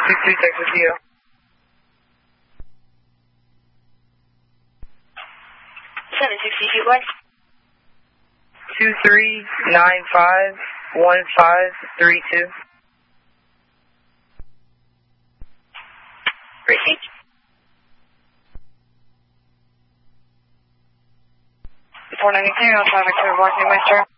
663 Texas CO. 760 feet west. 23951532. Receipt. 492, I'll try Victor Washington Western.